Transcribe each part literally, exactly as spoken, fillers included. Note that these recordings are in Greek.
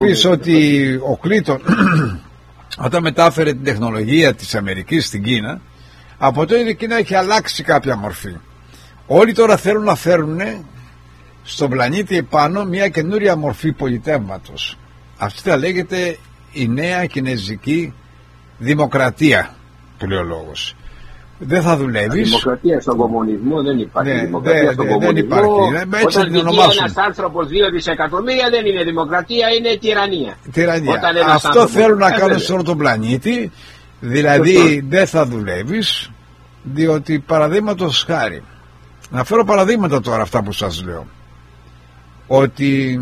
Πεις ότι ο Κλίντον όταν μετάφερε την τεχνολογία της Αμερικής στην Κίνα, από τότε η Κίνα έχει αλλάξει κάποια μορφή. Όλοι τώρα θέλουν να φέρουν στον πλανήτη επάνω μια καινούρια μορφή πολιτεύματος. Αυτή θα λέγεται η νέα κινέζικη δημοκρατία, που λέει ο λόγος. Δεν θα δουλεύεις. Δημοκρατία στον κομμουνισμό δεν υπάρχει. Ναι, δημοκρατία δε, στον δε, κομμουνισμό. Δεν υπάρχει. Ναι, όταν βγει ένας άνθρωπος δύο δισεκατομμύρια δεν είναι δημοκρατία, είναι τυραννία. Τυραννία. Αυτό θέλουν να κάνουν σε όλο τον πλανήτη. Δηλαδή Σωστό. δεν θα δουλεύεις, διότι παραδείγματος χάρη. Να φέρω παραδείγματα τώρα αυτά που σας λέω. Ότι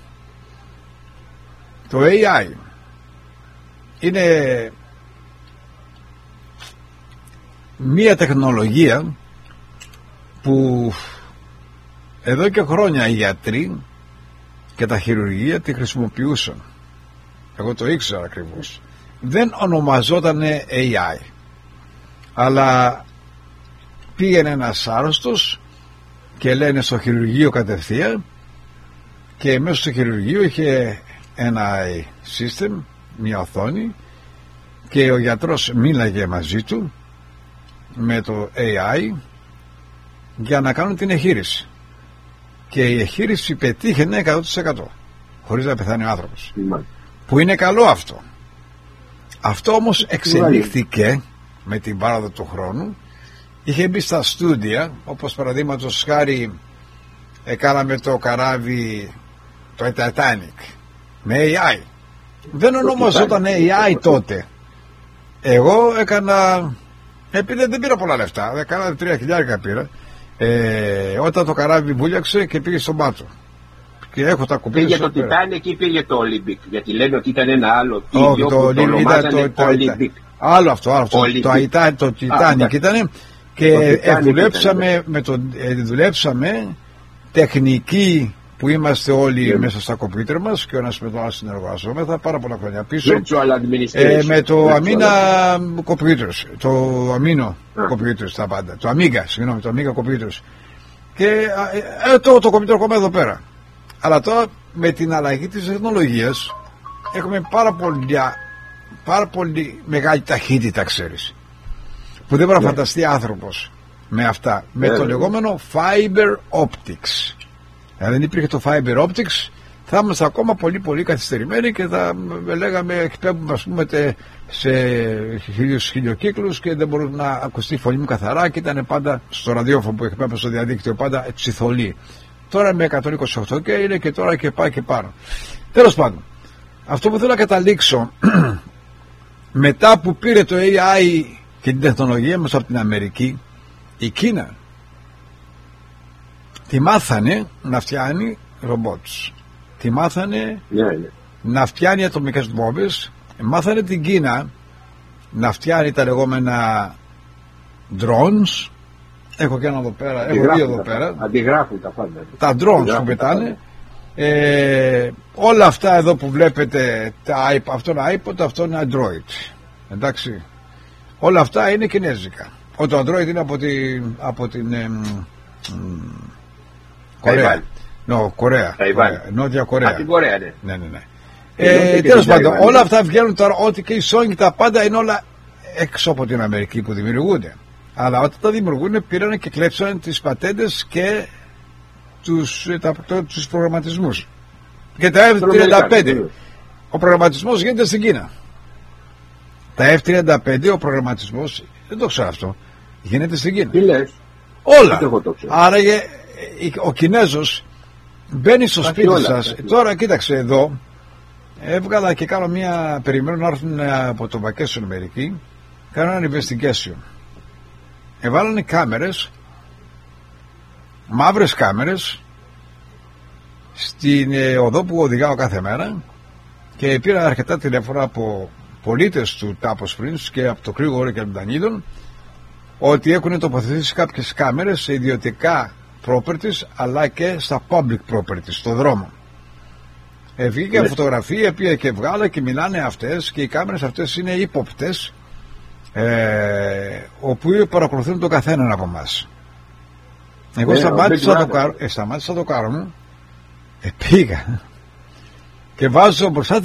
το έι άι είναι μία τεχνολογία που εδώ και χρόνια οι γιατροί και τα χειρουργεία τη χρησιμοποιούσαν. Εγώ το ήξερα ακριβώς. Δεν ονομαζόταν έι άι, αλλά πήγαινε ένας άρρωστος και λένε στο χειρουργείο κατευθείαν, και μέσα στο χειρουργείο είχε ένα system, μια οθόνη, και ο γιατρός μίλαγε μαζί του με το έι άι για να κάνουν την εγχείρηση, και η εγχείρηση πετύχαινε εκατό τοις εκατό χωρίς να πεθάνει ο άνθρωπος, που είναι καλό αυτό. Αυτό όμως εξελίχθηκε με την πάροδο του χρόνου. Είχε μπει στα στούντια, όπως παραδείγματος χάρη έκαναμε το καράβι το Titanic με έι άι. Δεν ονομαζόταν έι άι τότε. Εγώ έκανα, επειδή δεν πήρα πολλά λεφτά, έκανα τρία χιλιάρικα πήρα, ε, όταν το καράβι βούλιαξε και πήγε στον πάτο. Και έχω τα κουπίδια. Πήγε το Titanic ή πήγε το Olympic? Γιατί λένε ότι ήταν ένα άλλο ίδιο oh, το, που το ονομάζανε το, Olympic. Άλλο αυτό, άλλο αυτό. Το, το, το Titanic ήταν. Και ε, δουλέψαμε, ήταν, με το, ε, δουλέψαμε τεχνικοί που είμαστε όλοι yeah. μέσα στα κομπιούτερ μας, και ο ένας με τον άλλο συνεργαζόμεθα πάρα πολλά χρόνια πίσω, ε, με το Αμίνα Computers, το Αμίνο yeah. Computers, τα πάντα, το Amiga, συγγνώμη, το Amiga Computers, και ε, το, το κομπιούτερ ακόμα εδώ πέρα. Αλλά τώρα με την αλλαγή της τεχνολογίας έχουμε πάρα πολύ, πάρα πολύ μεγάλη ταχύτητα, ξέρεις, που δεν μπορεί να yeah. φανταστεί άνθρωπος με αυτά, yeah. με το λεγόμενο fiber optics. Αν δεν υπήρχε το fiber optics, θα είμαστε ακόμα πολύ πολύ καθυστερημένοι και θα λέγαμε εκπέμπουμε, ας πούμε, σε χίλιους χιλιοκύκλους και δεν μπορούσε να ακουστεί η φωνή μου καθαρά, και ήταν πάντα στο ραδιόφωνο που εκπέμπω στο διαδίκτυο πάντα ψιθολή. Τώρα με εκατόν είκοσι οκτώ και είναι και τώρα και πάει και πάνω. Τέλος πάντων, αυτό που θέλω να καταλήξω, μετά που πήρε το έι άι και την τεχνολογία μας από την Αμερική, η Κίνα τη μάθανε να φτιάνει ρομπότς, τη μάθανε yeah, yeah. να φτιάνει ατομικές βόμβες, μάθανε την Κίνα να φτιάνει τα λεγόμενα drones. Έχω και ένα εδώ πέρα, έχω δύο εδώ πέρα. Αντιγράφουν τα πάντα. Τα drones που πετάνε. Ε, όλα αυτά εδώ που βλέπετε, τα, αυτό είναι iPod, αυτό είναι Android. Εντάξει. Όλα αυτά είναι κινέζικα. Ο το Android είναι από την, από την ε, ε, Κορέα. No, Κορέα. Κορέα. Νότια Κορέα. Από την Κορέα, ναι. Ναι, ναι, ναι. Ε, τέλος πάντων, όλα αυτά βγαίνουν τώρα, ό,τι και η Sony, τα πάντα είναι όλα έξω από την Αμερική που δημιουργούνται. Αλλά όταν τα δημιουργούν, πήραν και κλέψαν τις πατέντες και τους, τα, τους προγραμματισμούς. Και τα εφ τριάντα πέντε. Ο προγραμματισμός γίνεται στην Κίνα. Τα εφ τριάντα πέντε, ο προγραμματισμός, δεν το ξέρω αυτό, γίνεται στην Κίνα. Τι λες? Όλα. Άρα ο Κινέζος μπαίνει στο σπίτι όλα, σας. Όλα. Τώρα κοίταξε εδώ, έβγαλα και κάνω μια, περιμένω να έρθουν από το vacation μερικοί, κάνω ένα investigation. Εβάλανε κάμερες, μαύρες κάμερες, στην ε, οδό που οδηγάω κάθε μέρα, και πήρα αρκετά τηλέφωνα από πολίτες του Τάπος Springs και από το Κρήγορο και από τον Δανίδων, ότι έχουν τοποθετήσει κάποιες κάμερες σε ιδιωτικά properties αλλά και στα public properties, στο δρόμο. Ε, βγήκε yeah. φωτογραφία, πήγε και βγάλα και μιλάνε αυτές, και οι κάμερες αυτές είναι ύποπτες, ε, όπου παρακολουθούν τον καθέναν από εμάς. Εγώ yeah, σταμάτησα, το καρ... ε, σταμάτησα το κάρο μου, ε, πήγα και βάζω μπροστά